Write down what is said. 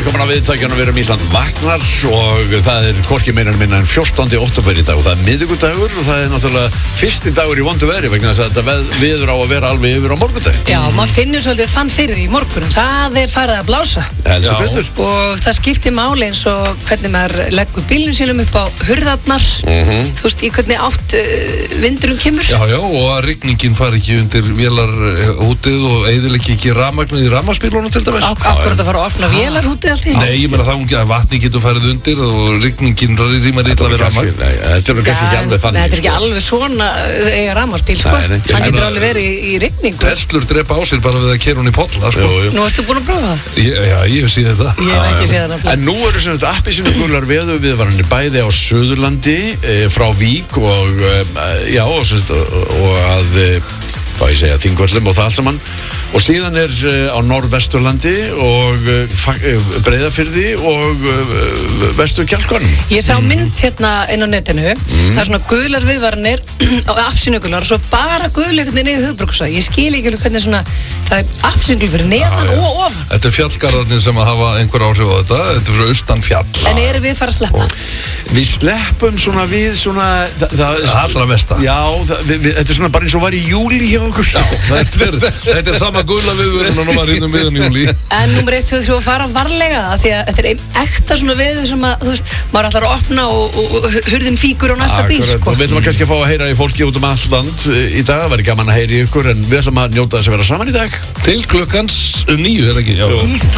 velkomin á viðtækjunum. Við erum Ísland vaknar og það er hvorki meira en minna en 14. október í dag og það er miðvikudagur og það er náttúrulega fyrsti dagur í vondu veðri vegna þess að þetta veður á að vera alveg yfir á morgundaginn. Já, maður finnur svolítið fann fyrir því í morgun. Það er farið að blása. Heldur betur. Og það skiptir máli eins og hvernig maður leggur bílnum sínum upp á hurðarnar. Þú veist, í hvernig átt vindurinn kemur. Já, og að rigningin fari ekki undir vélarhútið og eyðileggi ekki rafmagnið í rafmagnsbílunum til dæmis. Akkurat að fara að opna vélarhútið allt í. Nei, ég meina það að vatni getur farið undir og rigningin rýmar illa við rafmagn. Nei, þetta er kannski ekki alveg þannig. Þetta er ekki alveg svona eiga rafmagnsbíl, sko. Það getur alveg verið í rigningu. Teslur drepa á sér bara við að keyra hún í polla, sko. Nú ertu búin að prófa það? Já, ég hef séð þetta. Ég hef ekki séð það. En nú eru sem þetta appelsínugular veðurviðvaranir bæði á Suðurlandi frá Vík og að hvað ég segja, Þingvöllum og það allt saman og síðan er á Norðvesturlandi og Breiðafirði og vestur Kjálkanum. Ég sá mynd hérna inn á netinu. Það er svona gular viðvaranir og appelsínugular og svo bara guðleikunni niður höfuðborgarsvæði. Ég skil ekki hvernig svona það er appelsínugul fyrir neðan og ofan. Þetta er fjallgarðarnir sem að hafa einhver áhrif á þetta. Þetta er fyrir austan fjall. En erum við fara að sleppa? Við sleppum svona við svona það allra mesta. Já, þetta er svona bara eins og var í júli hjá okkur. Já, þetta er sama gula viðvörun og nú var hérna miðan júli. En númer 1, 2, 3 að fara varlega því að þetta er ekta svona veður sem að, þú veist, maður ætlar að opna og hurðin fíkur á næsta bíl, sko. Og við ætlum að kannski að fá að heyra í fólki út allt land í dag. Það væri gaman að heyra í ykkur en við ætlum að njóta þess að vera saman í dag. Til klukkans 9, er ekki? Já.